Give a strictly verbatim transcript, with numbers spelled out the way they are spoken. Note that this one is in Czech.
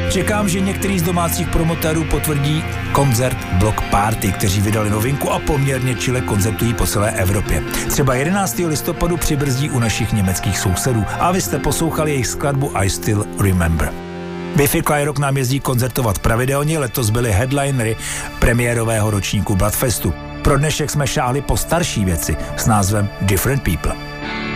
Čekám, že některý z domácích promotérů potvrdí koncert Block Party, kteří vydali novinku a poměrně čile koncertují po celé Evropě. Třeba jedenáctého listopadu přibrzdí u našich německých sousedů a vy jste poslouchali jejich skladbu I Still Remember. Biffy Clyrock nám jezdí koncertovat pravidelně, letos byli headlinery premiérového ročníku Bloodfestu. Pro dnešek jsme šáhli po starší věci s názvem Different People.